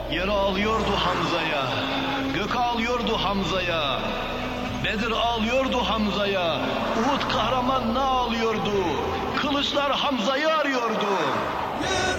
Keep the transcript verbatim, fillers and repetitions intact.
Yer ağlıyordu Hamza'ya, gök ağlıyordu Hamza'ya, Bedir ağlıyordu Hamza'ya, Uhud kahramanına ağlıyordu, kılıçlar Hamza'yı arıyordu.